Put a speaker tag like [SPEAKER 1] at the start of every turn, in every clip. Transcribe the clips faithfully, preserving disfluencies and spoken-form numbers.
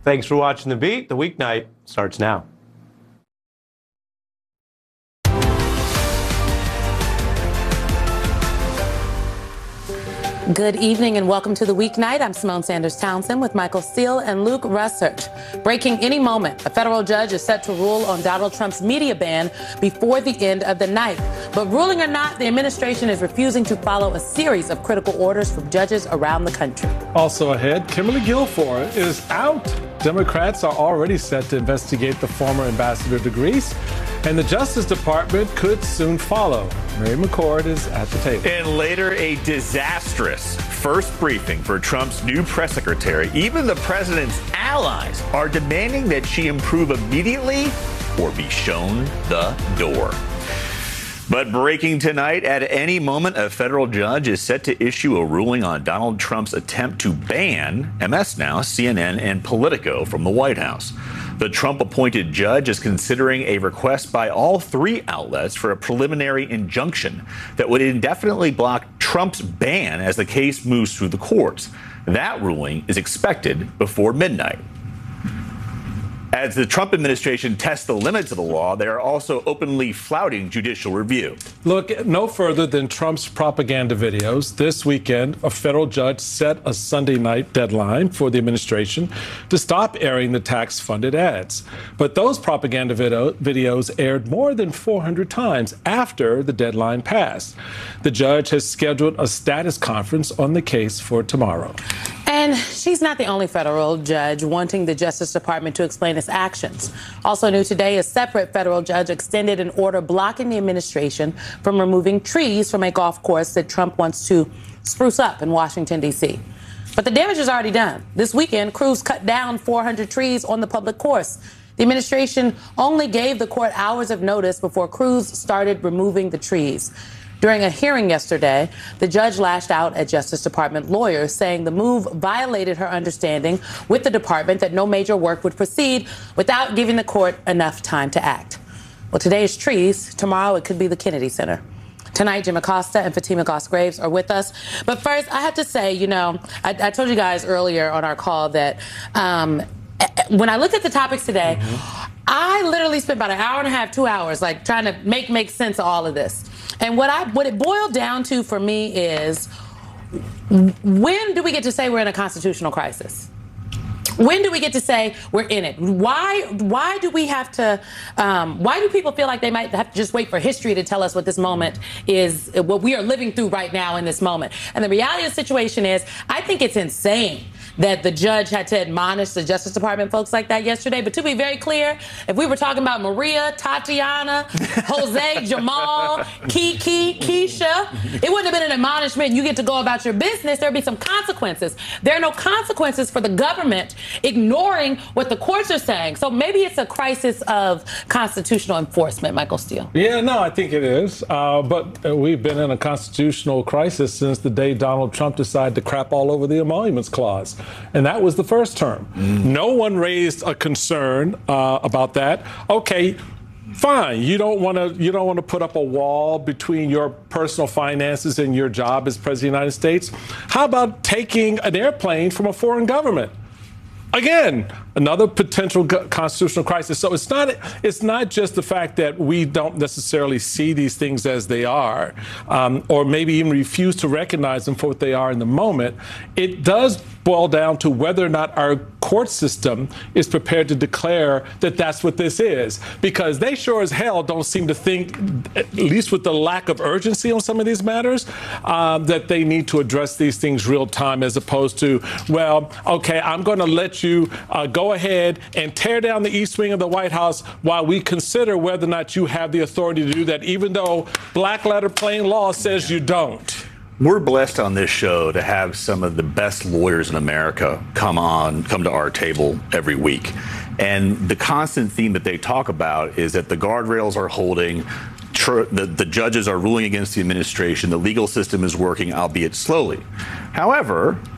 [SPEAKER 1] Thanks for watching The Beat. The weeknight starts now.
[SPEAKER 2] Good evening and welcome to The Weeknight. I'm Simone Sanders Townsend with Michael Steele and Luke Russert. Breaking any moment, a federal judge is set to rule on Donald Trump's media ban before the end of the night. But ruling or not, the administration is refusing to follow a series of critical orders from judges around the country.
[SPEAKER 3] Also ahead, Kimberly Guilfoyle is out. Democrats are already set to investigate the former ambassador to Greece, and the Justice Department could soon follow. Mary McCord is at the table.
[SPEAKER 4] And later, a disastrous first briefing for Trump's new press secretary. Even the president's allies are demanding that she improve immediately or be shown the door. But breaking tonight, at any moment, a federal judge is set to issue a ruling on Donald Trump's attempt to ban M S Now, C N N, and Politico from the White House. The Trump-appointed judge is considering a request by all three outlets for a preliminary injunction that would indefinitely block Trump's ban as the case moves through the courts. That ruling is expected before midnight. As the Trump administration tests the limits of the law, they are also openly flouting judicial review.
[SPEAKER 3] Look no further than Trump's propaganda videos. This weekend, a federal judge set a Sunday night deadline for the administration to stop airing the tax-funded ads. But those propaganda video- videos aired more than four hundred times after the deadline passed. The judge has scheduled a status conference on the case for tomorrow.
[SPEAKER 2] And she's not the only federal judge wanting the Justice Department to explain its actions. Also new today, a separate federal judge extended an order blocking the administration from removing trees from a golf course that Trump wants to spruce up in Washington, D C. But the damage is already done. This weekend, crews cut down four hundred trees on the public course. The administration only gave the court hours of notice before crews started removing the trees. During a hearing yesterday, the judge lashed out at Justice Department lawyers, saying the move violated her understanding with the department that no major work would proceed without giving the court enough time to act. Well, today is trees. Tomorrow it could be the Kennedy Center. Tonight, Jim Acosta and Fatima Goss-Graves are with us. But first, I have to say, you know, I, I told you guys earlier on our call that um, when I looked at the topics today, mm-hmm. I literally spent about an hour and a half, two hours, like trying to make make sense of all of this. And what I what it boiled down to for me is, when do we get to say we're in a constitutional crisis? When do we get to say we're in it? Why why do we have to, um, why do people feel like they might have to just wait for history to tell us what this moment is, what we are living through right now in this moment? And the reality of the situation is, I think it's insane that the judge had to admonish the Justice Department folks like that yesterday. But to be very clear, if we were talking about Maria, Tatiana, Jose, Jamal, Kiki, Keisha, it wouldn't have been an admonishment. You get to go about your business. There'd be some consequences. There are no consequences for the government ignoring what the courts are saying. So maybe it's a crisis of constitutional enforcement, Michael Steele.
[SPEAKER 3] Yeah, no, I think it is. Uh, but uh, we've been in a constitutional crisis since the day Donald Trump decided to crap all over the Emoluments Clause. And that was the first term. Mm. No one raised a concern uh, about that. Okay, fine. You don't want to you don't want to put up a wall between your personal finances and your job as president of the United States. How about taking an airplane from a foreign government? Again, another potential constitutional crisis. So it's not it's not just the fact that we don't necessarily see these things as they are, um, or maybe even refuse to recognize them for what they are in the moment. It does boil down to whether or not our court system is prepared to declare that that's what this is, because they sure as hell don't seem to think, at least with the lack of urgency on some of these matters, um, that they need to address these things real time, as opposed to, well, okay, I'm going to let you uh, go ahead and tear down the East Wing of the White House while we consider whether or not you have the authority to do that, even though black letter plain law says you don't.
[SPEAKER 4] We're blessed on this show to have some of the best lawyers in America come on, come to our table every week. And the constant theme that they talk about is that the guardrails are holding, tr- the, the judges are ruling against the administration, the legal system is working, albeit slowly. However,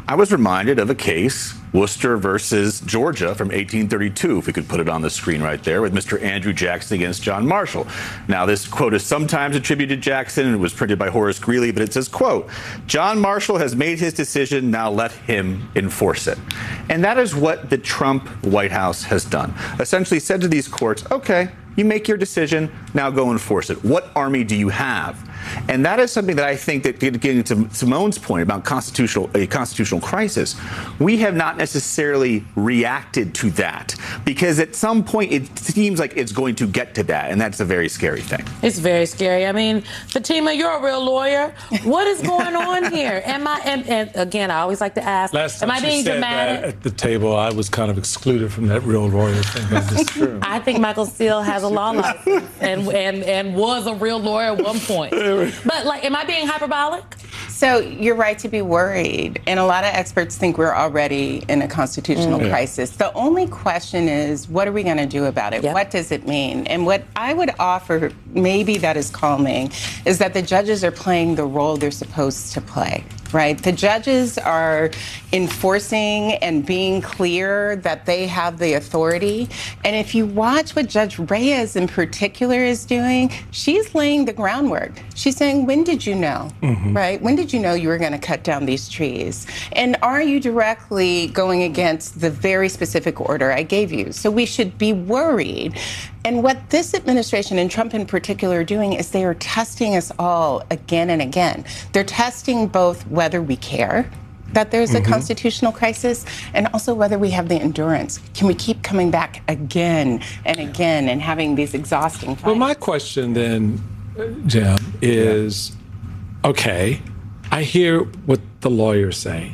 [SPEAKER 4] I was reminded of a case, Worcester versus Georgia from eighteen thirty-two, if we could put it on the screen right there, with Mister Andrew Jackson against John Marshall. Now, this quote is sometimes attributed to Jackson, and it was printed by Horace Greeley, but it says, quote, John Marshall has made his decision, now let him enforce it. And that is what the Trump White House has done. Essentially said to these courts, okay, you make your decision, now go enforce it. What army do you have? And that is something that I think that, getting to Simone's point about constitutional a constitutional crisis, we have not necessarily reacted to that, because at some point it seems like it's going to get to that, and that's a very scary thing.
[SPEAKER 2] It's very scary. I mean, Fatima, you're a real lawyer. What is going on here? Am I? And, and again, I always like to ask,
[SPEAKER 3] Last
[SPEAKER 2] am
[SPEAKER 3] time
[SPEAKER 2] I
[SPEAKER 3] she
[SPEAKER 2] being
[SPEAKER 3] said
[SPEAKER 2] dramatic?
[SPEAKER 3] that at the table, I was kind of excluded from that real lawyer thing. That's true.
[SPEAKER 2] I think Michael Steele has a law license and and and was a real lawyer at one point. But like, am I being hyperbolic?
[SPEAKER 5] So you're right to be worried, and a lot of experts think we're already in a constitutional
[SPEAKER 2] Mm-hmm.
[SPEAKER 5] crisis. The only question is, what are we going to do about it?
[SPEAKER 2] Yep.
[SPEAKER 5] What does it mean? And what I would offer, maybe that is calming, is that the judges are playing the role they're supposed to play. Right? The judges are enforcing and being clear that they have the authority. And if you watch what Judge Reyes in particular is doing, she's laying the groundwork. She's saying, when did you know? Mm-hmm. Right? When did you know you were going to cut down these trees? And are you directly going against the very specific order I gave you? So we should be worried. And what this administration and Trump in particular are doing is they are testing us all again and again. They're testing both whether we care that there's a mm-hmm. constitutional crisis, and also whether we have the endurance. Can we keep coming back again and again and having these exhausting fights?
[SPEAKER 3] Well, my question then, Jim, is, okay, I hear what the lawyers say,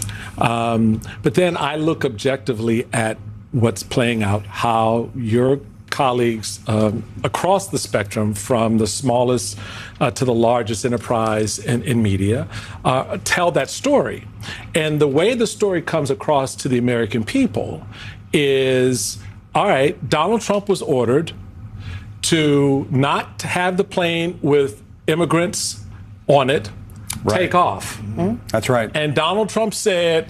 [SPEAKER 3] um, but then I look objectively at what's playing out, how your colleagues um, across the spectrum, from the smallest uh, to the largest enterprise in, in media, uh, tell that story. And the way the story comes across to the American people is, all right, Donald Trump was ordered to not have the plane with immigrants on it right. take off.
[SPEAKER 6] Mm-hmm. That's right.
[SPEAKER 3] And Donald Trump said,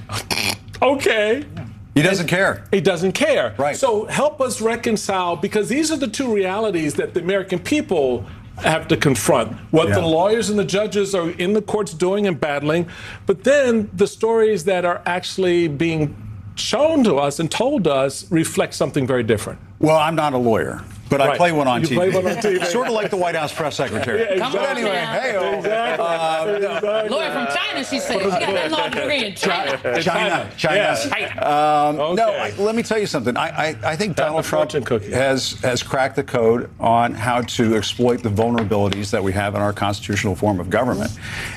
[SPEAKER 3] okay.
[SPEAKER 6] He doesn't care.
[SPEAKER 3] He doesn't care.
[SPEAKER 6] Right.
[SPEAKER 3] So help us reconcile, because these are the two realities that the American people have to confront. What yeah. the lawyers and the judges are in the courts doing and battling, but then the stories that are actually being shown to us and told to us reflect something very different.
[SPEAKER 6] Well, I'm not a lawyer, but right. I play one on
[SPEAKER 3] you
[SPEAKER 6] T V.
[SPEAKER 3] Play one on T V.
[SPEAKER 6] Sort of like the White House press secretary.
[SPEAKER 3] Yeah, exactly.
[SPEAKER 6] But anyway, hey,
[SPEAKER 3] exactly.
[SPEAKER 6] uh,
[SPEAKER 3] exactly.
[SPEAKER 2] Lawyer from China, she said. She got that law degree in China.
[SPEAKER 6] China, China. China.
[SPEAKER 3] Yes.
[SPEAKER 6] Um,
[SPEAKER 3] okay.
[SPEAKER 6] No, I, let me tell you something. I, I, I think Donald Trump has has cracked the code on how to exploit the vulnerabilities that we have in our constitutional form of government.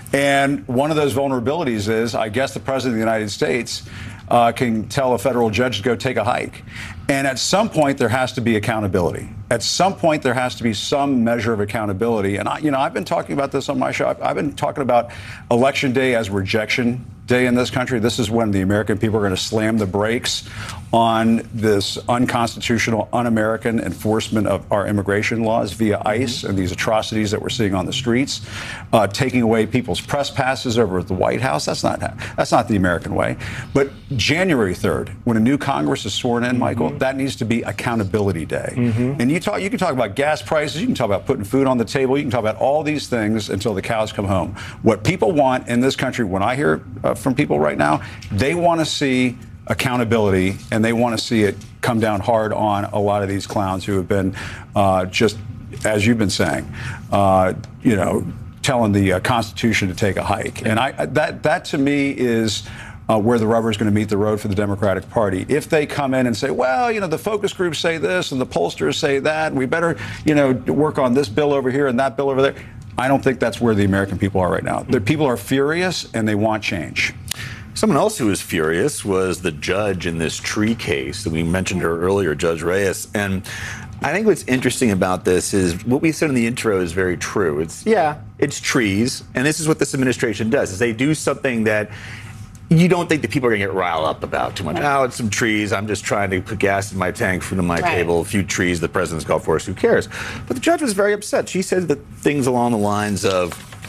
[SPEAKER 6] And one of those vulnerabilities is, I guess, the President of the United States Uh, can tell a federal judge to go take a hike. And at some point, there has to be accountability. At some point, there has to be some measure of accountability. And, I, you know, I've been talking about this on my show. I've, I've been talking about Election Day as rejection day in this country. This is when the American people are going to slam the brakes on this unconstitutional, un-American enforcement of our immigration laws via ICE and these atrocities that we're seeing on the streets, uh, taking away people's press passes over at the White House. That's not that's not the American way. But January third, when a new Congress is sworn in, Michael, mm-hmm. that needs to be accountability day. Mm-hmm. And you talk, you can talk about gas prices, you can talk about putting food on the table, you can talk about all these things until the cows come home. What people want in this country, when I hear uh, from people right now, they want to see accountability, and they want to see it come down hard on a lot of these clowns who have been uh, just, as you've been saying, uh, you know, telling the uh, Constitution to take a hike. And I that that to me is uh, where the rubber is going to meet the road for the Democratic Party. If they come in and say, well, you know, the focus groups say this and the pollsters say that, we better, you know, work on this bill over here and that bill over there. I don't think that's where the American people are right now. The people are furious and they want change.
[SPEAKER 4] Someone else who was furious was the judge in this tree case that we mentioned her earlier, Judge Reyes. And I think what's interesting about this is what we said in the intro is very true. It's, yeah, it's trees. And this is what this administration does, is they do something that you don't think that people are going to get riled up about too much. Right. Oh, it's some trees. I'm just trying to put gas in my tank, food on my right. table, a few trees, the president's golf course, who cares? But the judge was very upset. She said that things along the lines of,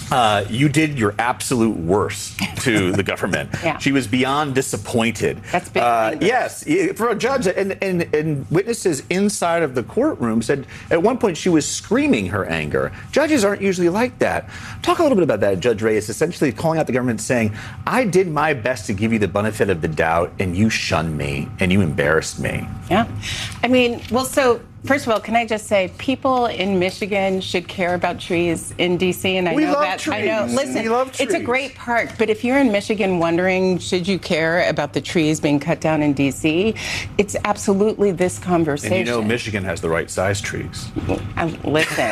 [SPEAKER 4] Uh, you did your absolute worst to the government.
[SPEAKER 5] Yeah.
[SPEAKER 4] She was beyond disappointed.
[SPEAKER 5] That's big
[SPEAKER 4] uh,
[SPEAKER 5] anger.
[SPEAKER 4] Yes, for a judge, and, and, and witnesses inside of the courtroom said at one point she was screaming her anger. Judges aren't usually like that. Talk a little bit about that, Judge Reyes, essentially calling out the government saying, I did my best to give you the benefit of the doubt, and you shunned me, and you embarrassed me.
[SPEAKER 5] Yeah. I mean, well, so first of all, can I just say people in Michigan should care about trees in D C, and I
[SPEAKER 4] We
[SPEAKER 5] know
[SPEAKER 4] love
[SPEAKER 5] that.
[SPEAKER 4] trees.
[SPEAKER 5] I know. Listen,
[SPEAKER 4] We love
[SPEAKER 5] it's a
[SPEAKER 4] trees.
[SPEAKER 5] great park, but if you're in Michigan wondering should you care about the trees being cut down in D C, it's absolutely this conversation.
[SPEAKER 4] And you know Michigan has the right size trees.
[SPEAKER 5] Um, listen.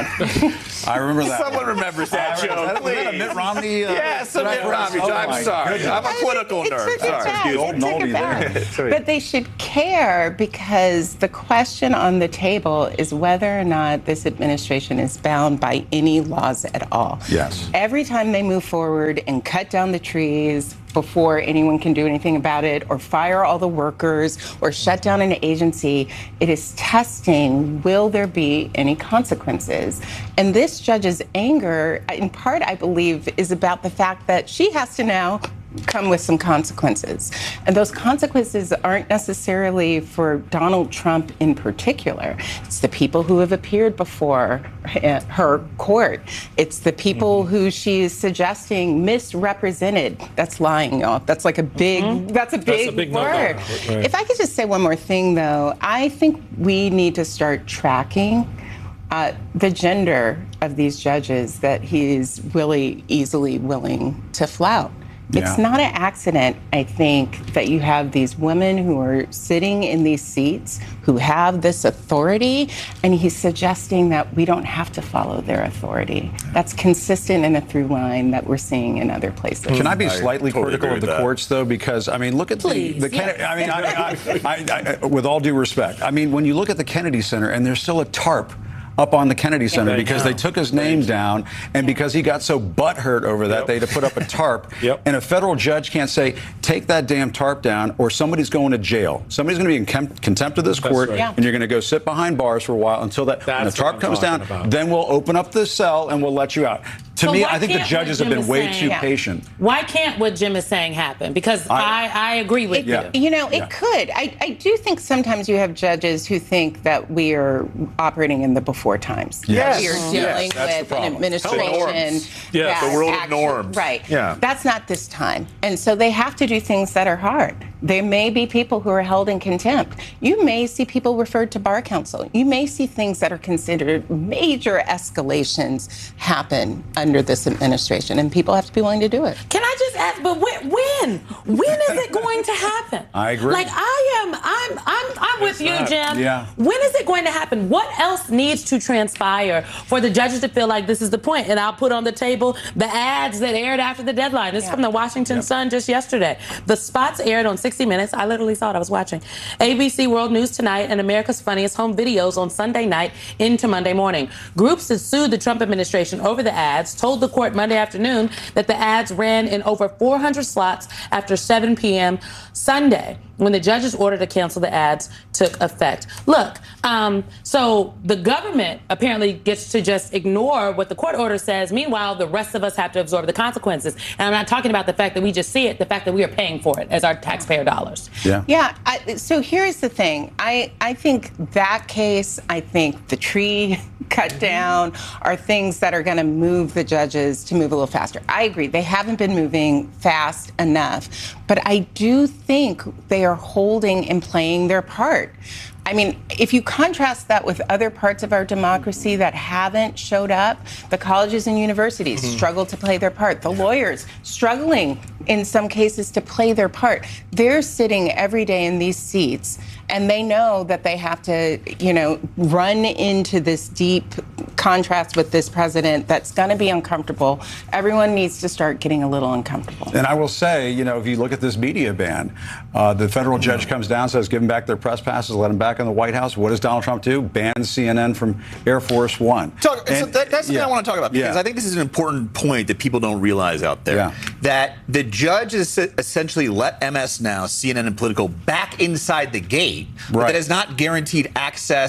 [SPEAKER 6] I remember that.
[SPEAKER 4] Someone remembers that
[SPEAKER 6] I
[SPEAKER 4] joke,
[SPEAKER 6] remember that. Was that a
[SPEAKER 4] please.
[SPEAKER 6] Mitt Romney? Uh,
[SPEAKER 4] Yes, a
[SPEAKER 6] did I
[SPEAKER 4] Mitt
[SPEAKER 6] pronounce-
[SPEAKER 4] Romney.
[SPEAKER 6] Oh,
[SPEAKER 4] I'm
[SPEAKER 6] my
[SPEAKER 4] sorry.
[SPEAKER 6] goodness.
[SPEAKER 4] I'm a political
[SPEAKER 5] It
[SPEAKER 4] nerd.
[SPEAKER 5] took it
[SPEAKER 4] Sorry.
[SPEAKER 5] back.
[SPEAKER 6] The old
[SPEAKER 5] It took it
[SPEAKER 6] Noldy
[SPEAKER 5] back.
[SPEAKER 6] there.
[SPEAKER 4] Sorry.
[SPEAKER 5] But they should care because the question on the table is whether or not this administration is bound by any laws at all.
[SPEAKER 6] Yes.
[SPEAKER 5] Every time they move forward and cut down the trees before anyone can do anything about it, or fire all the workers, or shut down an agency, it is testing, will there be any consequences? And this judge's anger, in part, I believe, is about the fact that she has to now come with some consequences. And those consequences aren't necessarily for Donald Trump in particular. It's the people who have appeared before her court. It's the people mm-hmm. who she's suggesting misrepresented. That's lying, y'all. That's like a big, mm-hmm. that's a big,
[SPEAKER 3] that's a big
[SPEAKER 5] word.
[SPEAKER 3] Right.
[SPEAKER 5] If I could just say one more thing, though, I think we need to start tracking Uh, the gender of these judges that he's really easily willing to flout. It's
[SPEAKER 6] Yeah.
[SPEAKER 5] not an accident, I think, that you have these women who are sitting in these seats who have this authority, and he's suggesting that we don't have to follow their authority. That's consistent in a through line that we're seeing in other places.
[SPEAKER 6] Can I be
[SPEAKER 4] I
[SPEAKER 6] slightly
[SPEAKER 4] totally
[SPEAKER 6] critical
[SPEAKER 4] agree
[SPEAKER 6] of the
[SPEAKER 4] with that.
[SPEAKER 6] courts, though? Because, I mean, look at
[SPEAKER 2] Please,
[SPEAKER 6] the, the Kennedy,
[SPEAKER 2] yes.
[SPEAKER 6] I mean, I, I, I, I, with all due respect, I mean, when you look at the Kennedy Center, and there's still a tarp up on the Kennedy Center
[SPEAKER 3] Right
[SPEAKER 6] because
[SPEAKER 3] now.
[SPEAKER 6] they took his name down, and because he got so butthurt over that,
[SPEAKER 3] Yep.
[SPEAKER 6] they had to put up a tarp.
[SPEAKER 3] Yep.
[SPEAKER 6] And a federal judge can't say, take that damn tarp down, or somebody's going to jail. Somebody's going to be in com- contempt of this
[SPEAKER 3] That's
[SPEAKER 6] court,
[SPEAKER 3] right.
[SPEAKER 5] Yeah.
[SPEAKER 6] and you're going to go sit behind bars for a while until that when the
[SPEAKER 3] That's what
[SPEAKER 6] tarp
[SPEAKER 3] I'm
[SPEAKER 6] comes down.
[SPEAKER 3] talking about.
[SPEAKER 6] Then we'll open up the cell and we'll let you out. To
[SPEAKER 2] So
[SPEAKER 6] me,
[SPEAKER 2] why
[SPEAKER 6] I think the
[SPEAKER 2] can't
[SPEAKER 6] judges
[SPEAKER 2] what
[SPEAKER 6] have
[SPEAKER 2] Jim
[SPEAKER 6] been
[SPEAKER 2] is
[SPEAKER 6] way
[SPEAKER 2] saying-
[SPEAKER 6] too
[SPEAKER 5] Yeah.
[SPEAKER 6] patient.
[SPEAKER 2] Why can't what Jim is saying happen? Because
[SPEAKER 6] I-
[SPEAKER 2] I, I, agree with
[SPEAKER 6] Yeah.
[SPEAKER 2] you.
[SPEAKER 5] You know, it
[SPEAKER 6] Yeah.
[SPEAKER 5] could. I, I do think sometimes you have judges who think that we are operating in the before times.
[SPEAKER 6] Yes.
[SPEAKER 5] We are
[SPEAKER 6] Yes,
[SPEAKER 5] dealing
[SPEAKER 6] that's the
[SPEAKER 5] with an
[SPEAKER 6] problem.
[SPEAKER 5] administration.
[SPEAKER 4] norms.
[SPEAKER 3] Yes.
[SPEAKER 5] that
[SPEAKER 4] The world of
[SPEAKER 5] actually-
[SPEAKER 4] norms.
[SPEAKER 5] Right.
[SPEAKER 4] Yeah.
[SPEAKER 5] That's not this time. And so they have to do things that are hard. There may be people who are held in contempt. You may see people referred to bar counsel. You may see things that are considered major escalations happen under this administration, and people have to be willing to do it.
[SPEAKER 2] Can I just ask, but when? When, when is it going to happen?
[SPEAKER 6] I agree.
[SPEAKER 2] Like I am, I'm, I'm, I'm with you,
[SPEAKER 3] not.
[SPEAKER 2] Jim.
[SPEAKER 6] Yeah.
[SPEAKER 2] When is it going to happen? What else needs to transpire for the judges to feel like this is the point? And I'll put on the table the ads that aired after the deadline. This is
[SPEAKER 5] Yeah.
[SPEAKER 2] from the Washington Sun just yesterday. The spots aired on sixty minutes. I literally saw it. I was watching A B C World News Tonight and America's Funniest Home Videos on Sunday night into Monday morning. Groups that sued the Trump administration over the ads told the court Monday afternoon that the ads ran in over four hundred slots after seven p.m. Sunday, when the judge's order to cancel the ads took effect. Look, um, so the government apparently gets to just ignore what the court order says. Meanwhile, the rest of us have to absorb the consequences. And I'm not talking about the fact that we just see it, the fact that we are paying for it as our taxpayer dollars.
[SPEAKER 6] Yeah.
[SPEAKER 5] Yeah. I, so here's the thing. I, I think that case, I think the tree cut down are things that are going to move the judges to move a little faster. I agree. They haven't been moving fast enough. But I do think they are holding and playing their part. I mean, if you contrast that with other parts of our democracy that haven't showed up, the colleges and universities mm-hmm. struggle to play their part. The lawyers struggling in some cases to play their part. They're sitting every day in these seats, and they know that they have to, you know, run into this deep contrast with this president that's going to be uncomfortable. Everyone needs to start getting a little uncomfortable.
[SPEAKER 6] And I will say, you know, if you look at this media ban, uh, the federal judge comes down, says, give them back their press passes, let them back in the White House. What does Donald Trump do? Ban C N N from Air Force One.
[SPEAKER 4] Talk,
[SPEAKER 6] And,
[SPEAKER 4] so that, that's
[SPEAKER 6] yeah.
[SPEAKER 4] what I want to talk about, because
[SPEAKER 6] Yeah.
[SPEAKER 4] I think this is an important point that people don't realize out there.
[SPEAKER 6] Yeah.
[SPEAKER 4] That the judge has essentially let M S Now, C N N and Politico, back inside the gate, but
[SPEAKER 6] Right.
[SPEAKER 4] that has not guaranteed access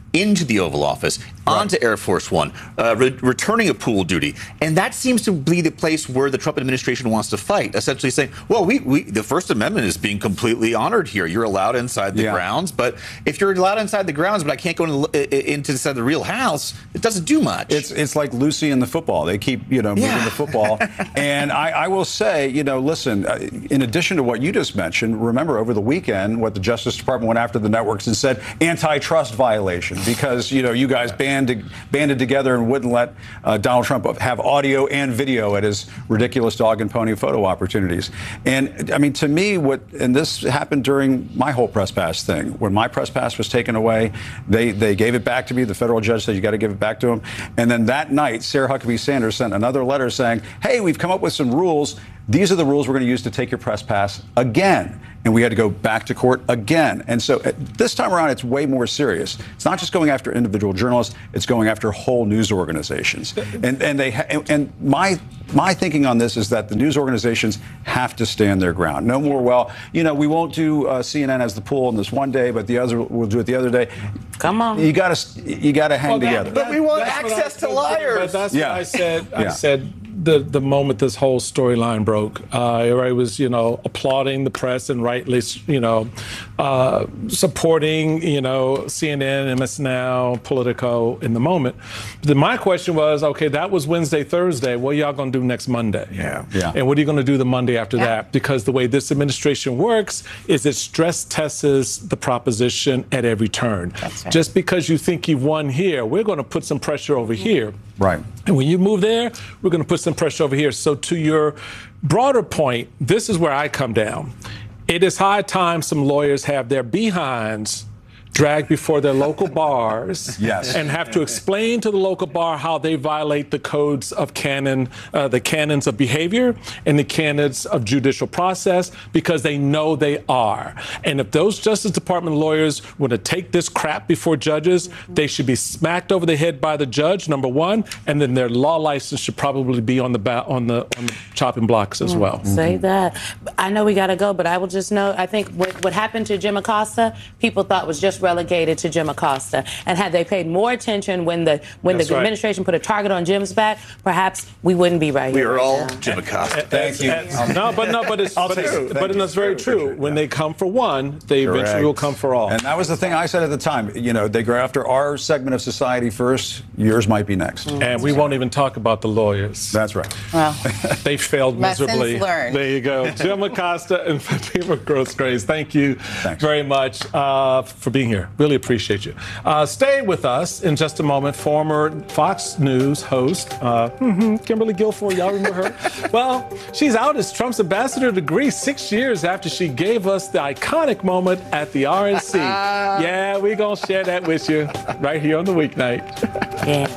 [SPEAKER 4] into the Oval Office, right. onto Air Force One, uh, re returning a pool duty. And that seems to be the place where the Trump administration wants to fight, essentially saying, well, we, we the First Amendment is being completely honored here. You're allowed inside the yeah. grounds, but if you're allowed inside the grounds, but I can't go into, into inside the real house, it doesn't do much.
[SPEAKER 6] It's, it's like Lucy and the football. They keep, you know, moving yeah. the football. And I, I will say, you know, listen, uh, in addition to what you just mentioned, remember over the weekend what the Justice Department went after the networks and said, antitrust violation, because, you know, you guys banded, banded together and wouldn't let uh, Donald Trump have audio and video at his ridiculous dog and pony photo opportunities. And I mean, to me, what, and this happened during my whole press pass thing, when my press pass was taken away, they, they gave it back to me. The federal judge said, you got to give it back to him. And then that night, Sarah Huckabee Sanders sent another letter saying, hey, we've come up with some rules. These are the rules we're going to use to take your press pass again. And we had to go back to court again. And so uh, this time around, it's way more serious. It's not just going after individual journalists. It's going after whole news organizations. And, and, they ha and, and my my thinking on this is that the news organizations have to stand their ground. No more, well, you know, we won't do uh, C N N as the pool on this one day, but the other we'll do it the other day.
[SPEAKER 2] Come on.
[SPEAKER 6] You got to you got to hang well, that, together.
[SPEAKER 4] But we want access to liars.
[SPEAKER 3] But that's
[SPEAKER 6] yeah.
[SPEAKER 3] what I said.
[SPEAKER 6] Yeah.
[SPEAKER 3] I said the the moment this whole storyline broke, uh, everybody was, you know, applauding the press and rightly, you know, uh, supporting, you know, C N N, M S Now, Politico in the moment. Then my question was, okay, that was Wednesday, Thursday. What are y'all going to do next Monday?
[SPEAKER 6] Yeah. yeah.
[SPEAKER 3] And what are you going to do the Monday after
[SPEAKER 5] yeah.
[SPEAKER 3] that? Because the way this administration works is it stress tests the proposition at every turn.
[SPEAKER 5] That's right.
[SPEAKER 3] Just because you think you've won here, we're going to put some pressure over mm-hmm. here.
[SPEAKER 6] Right.
[SPEAKER 3] And when you move there, we're going to put some pressure over here. So to your broader point, this is where I come down. It is high time some lawyers have their behinds dragged before their local bars
[SPEAKER 6] yes.
[SPEAKER 3] and have to explain to the local bar how they violate the codes of canon, uh, the canons of behavior and the canons of judicial process, because they know they are. And if those Justice Department lawyers were to take this crap before judges, they should be smacked over the head by the judge, number one, and then their law license should probably be on the ba on the on the chopping blocks as well.
[SPEAKER 2] Say mm-hmm. that. I know we got to go, but I will just know, I think what, what happened to Jim Acosta, people thought was just relegated to Jim Acosta. And had they paid more attention when the when
[SPEAKER 3] That's
[SPEAKER 2] the
[SPEAKER 3] right.
[SPEAKER 2] administration put a target on Jim's back, perhaps we wouldn't be right
[SPEAKER 4] we
[SPEAKER 2] here.
[SPEAKER 4] We are
[SPEAKER 2] right
[SPEAKER 4] all
[SPEAKER 2] now.
[SPEAKER 4] Jim Acosta.
[SPEAKER 6] Thank you.
[SPEAKER 3] Um, no, but no, but it's but, it's, but it's very true. When they come for one, they
[SPEAKER 6] Correct.
[SPEAKER 3] eventually will come for all.
[SPEAKER 6] And that was the thing I said at the time. You know, they go after our segment of society first. Yours might be next.
[SPEAKER 3] Mm. And we won't even talk about the lawyers.
[SPEAKER 6] That's right.
[SPEAKER 5] Well,
[SPEAKER 3] they failed miserably.
[SPEAKER 5] Lessons learned.
[SPEAKER 3] There you go. Jim Acosta and Fatima Gross-Grace, thank you
[SPEAKER 6] Thanks.
[SPEAKER 3] very much uh, for being here. Really appreciate you. Uh, stay with us in just a moment. Former Fox News host, uh, Kimberly Guilfoyle, y'all remember her? Well, she's out as Trump's ambassador to Greece six years after she gave us the iconic moment at the R N C. Yeah, we're going to share that with you right here on the weeknight.
[SPEAKER 2] Yes.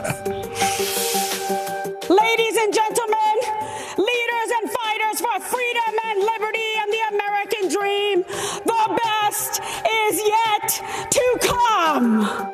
[SPEAKER 7] Ladies and gentlemen, leaders and fighters for freedom and liberty and the American dream, the best is yet to come.